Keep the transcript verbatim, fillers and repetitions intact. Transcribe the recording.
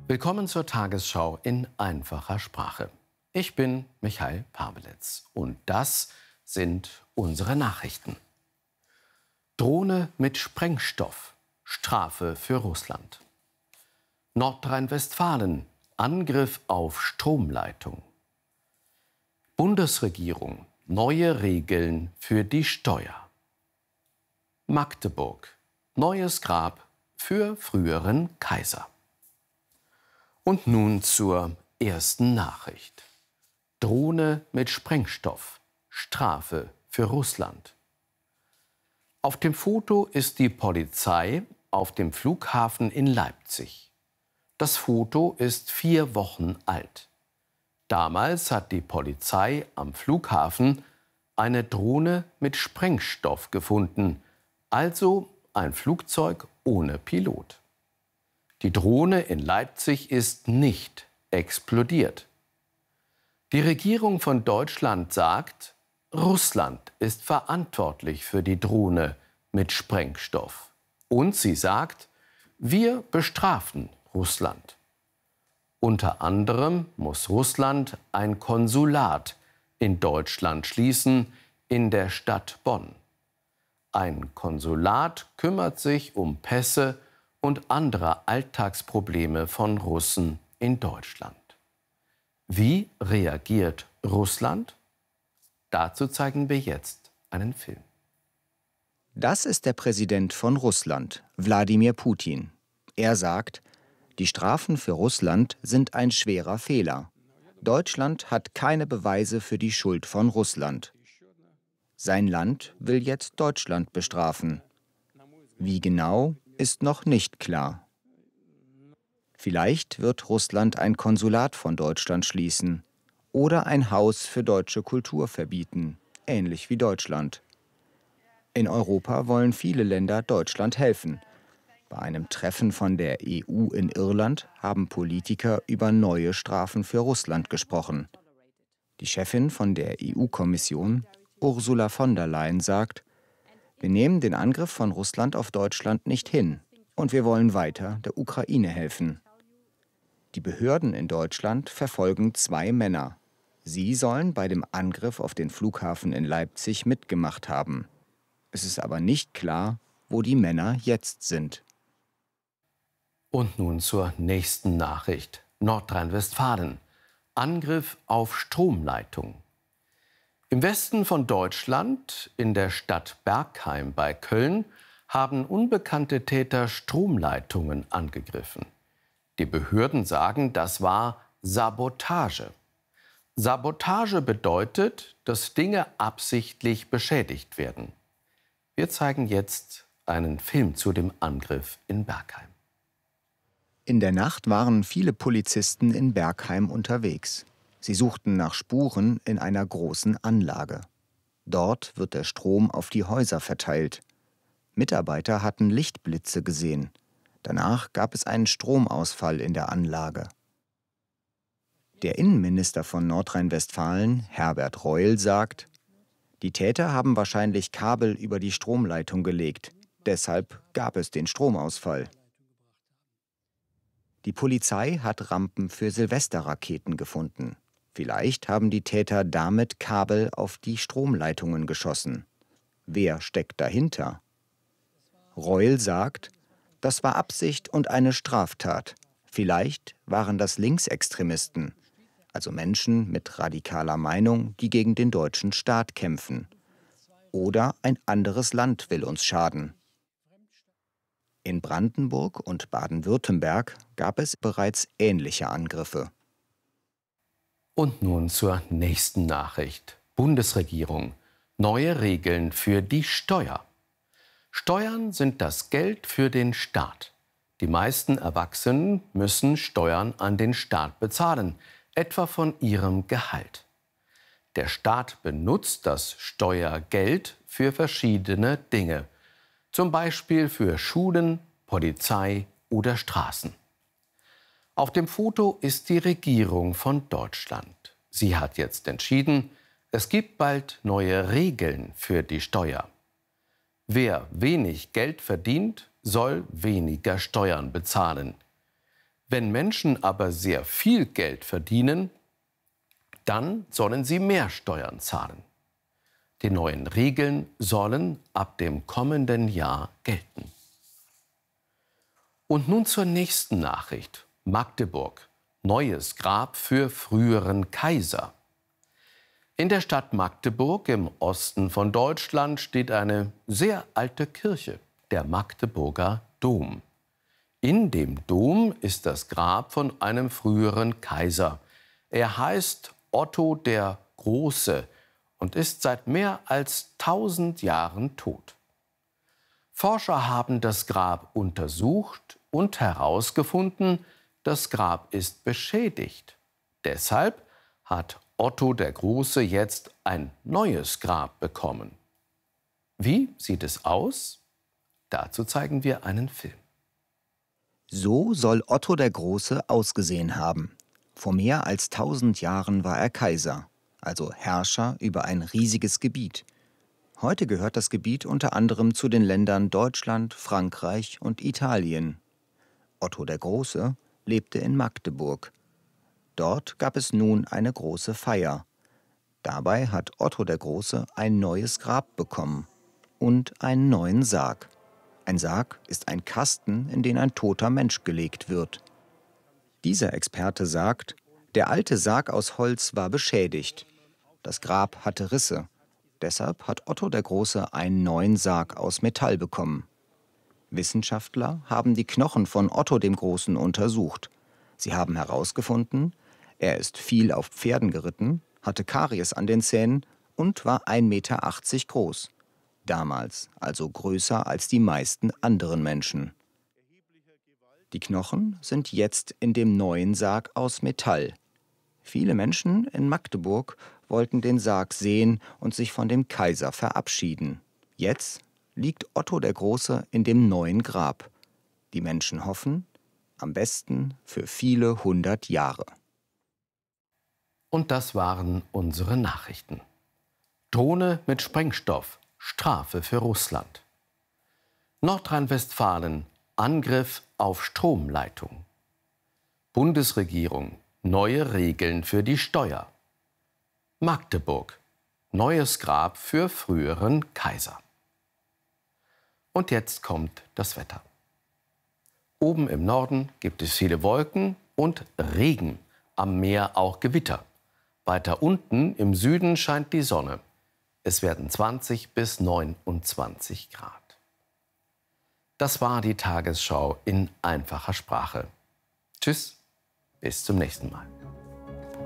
Willkommen zur Tagesschau in einfacher Sprache. Ich bin Michael Pawelitz und das sind unsere Nachrichten. Drohne mit Sprengstoff, Strafe für Russland. Nordrhein-Westfalen, Angriff auf Stromleitung. Bundesregierung, neue Regeln für die Steuer. Magdeburg, neues Grab für früheren Kaiser. Und nun zur ersten Nachricht. Drohne mit Sprengstoff, Strafe für Russland. Auf dem Foto ist die Polizei auf dem Flughafen in Leipzig. Das Foto ist vier Wochen alt. Damals hat die Polizei am Flughafen eine Drohne mit Sprengstoff gefunden, also ein Flugzeug ohne Pilot. Die Drohne in Leipzig ist nicht explodiert. Die Regierung von Deutschland sagt, Russland ist verantwortlich für die Drohne mit Sprengstoff. Und sie sagt, wir bestrafen Russland. Unter anderem muss Russland ein Konsulat in Deutschland schließen, in der Stadt Bonn. Ein Konsulat kümmert sich um Pässe und andere Alltagsprobleme von Russen in Deutschland. Wie reagiert Russland? Dazu zeigen wir jetzt einen Film. Das ist der Präsident von Russland, Wladimir Putin. Er sagt, die Strafen für Russland sind ein schwerer Fehler. Deutschland hat keine Beweise für die Schuld von Russland. Sein Land will jetzt Deutschland bestrafen. Wie genau, ist noch nicht klar. Vielleicht wird Russland ein Konsulat von Deutschland schließen oder ein Haus für deutsche Kultur verbieten, ähnlich wie Deutschland. In Europa wollen viele Länder Deutschland helfen. Bei einem Treffen von der E U in Irland haben Politiker über neue Strafen für Russland gesprochen. Die Chefin von der E U-Kommission, Ursula von der Leyen, sagt, wir nehmen den Angriff von Russland auf Deutschland nicht hin und wir wollen weiter der Ukraine helfen. Die Behörden in Deutschland verfolgen zwei Männer. Sie sollen bei dem Angriff auf den Flughafen in Leipzig mitgemacht haben. Es ist aber nicht klar, wo die Männer jetzt sind. Und nun zur nächsten Nachricht. Nordrhein-Westfalen. Angriff auf Stromleitung. Im Westen von Deutschland, in der Stadt Bergheim bei Köln, haben unbekannte Täter Stromleitungen angegriffen. Die Behörden sagen, das war Sabotage. Sabotage bedeutet, dass Dinge absichtlich beschädigt werden. Wir zeigen jetzt einen Film zu dem Angriff in Bergheim. In der Nacht waren viele Polizisten in Bergheim unterwegs. Sie suchten nach Spuren in einer großen Anlage. Dort wird der Strom auf die Häuser verteilt. Mitarbeiter hatten Lichtblitze gesehen. Danach gab es einen Stromausfall in der Anlage. Der Innenminister von Nordrhein-Westfalen, Herbert Reul, sagt, die Täter haben wahrscheinlich Kabel über die Stromleitung gelegt. Deshalb gab es den Stromausfall. Die Polizei hat Rampen für Silvesterraketen gefunden. Vielleicht haben die Täter damit Kabel auf die Stromleitungen geschossen. Wer steckt dahinter? Reul sagt, das war Absicht und eine Straftat. Vielleicht waren das Linksextremisten, also Menschen mit radikaler Meinung, die gegen den deutschen Staat kämpfen. Oder ein anderes Land will uns schaden. In Brandenburg und Baden-Württemberg gab es bereits ähnliche Angriffe. Und nun zur nächsten Nachricht. Bundesregierung. Neue Regeln für die Steuer. Steuern sind das Geld für den Staat. Die meisten Erwachsenen müssen Steuern an den Staat bezahlen, etwa von ihrem Gehalt. Der Staat benutzt das Steuergeld für verschiedene Dinge, zum Beispiel für Schulen, Polizei oder Straßen. Auf dem Foto ist die Regierung von Deutschland. Sie hat jetzt entschieden, es gibt bald neue Regeln für die Steuer. Wer wenig Geld verdient, soll weniger Steuern bezahlen. Wenn Menschen aber sehr viel Geld verdienen, dann sollen sie mehr Steuern zahlen. Die neuen Regeln sollen ab dem kommenden Jahr gelten. Und nun zur nächsten Nachricht. Magdeburg. Neues Grab für früheren Kaiser. In der Stadt Magdeburg im Osten von Deutschland steht eine sehr alte Kirche, der Magdeburger Dom. In dem Dom ist das Grab von einem früheren Kaiser. Er heißt Otto der Große und ist seit mehr als tausend Jahren tot. Forscher haben das Grab untersucht und herausgefunden, das Grab ist beschädigt. Deshalb hat Otto der Große jetzt ein neues Grab bekommen. Wie sieht es aus? Dazu zeigen wir einen Film. So soll Otto der Große ausgesehen haben. Vor mehr als tausend Jahren war er Kaiser, also Herrscher über ein riesiges Gebiet. Heute gehört das Gebiet unter anderem zu den Ländern Deutschland, Frankreich und Italien. Otto der Große lebte in Magdeburg. Dort gab es nun eine große Feier. Dabei hat Otto der Große ein neues Grab bekommen und einen neuen Sarg. Ein Sarg ist ein Kasten, in den ein toter Mensch gelegt wird. Dieser Experte sagt, der alte Sarg aus Holz war beschädigt. Das Grab hatte Risse. Deshalb hat Otto der Große einen neuen Sarg aus Metall bekommen. Wissenschaftler haben die Knochen von Otto dem Großen untersucht. Sie haben herausgefunden, er ist viel auf Pferden geritten, hatte Karies an den Zähnen und war ein Meter achtzig groß. Damals also größer als die meisten anderen Menschen. Die Knochen sind jetzt in dem neuen Sarg aus Metall. Viele Menschen in Magdeburg wollten den Sarg sehen und sich von dem Kaiser verabschieden. Jetzt liegt Otto der Große in dem neuen Grab. Die Menschen hoffen, am besten für viele hundert Jahre. Und das waren unsere Nachrichten. Drohne mit Sprengstoff, Strafe für Russland. Nordrhein-Westfalen, Angriff auf Stromleitung. Bundesregierung, neue Regeln für die Steuer. Magdeburg, neues Grab für früheren Kaiser. Und jetzt kommt das Wetter. Oben im Norden gibt es viele Wolken und Regen, am Meer auch Gewitter. Weiter unten im Süden scheint die Sonne. Es werden zwanzig bis neunundzwanzig Grad. Das war die Tagesschau in einfacher Sprache. Tschüss, bis zum nächsten Mal.